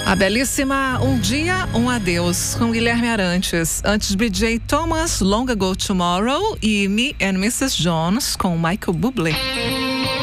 A belíssima Um Dia, Um Adeus, com Guilherme Arantes. Antes, BJ Thomas, Long Ago Tomorrow e Me and Mrs. Jones, com Michael Bublé.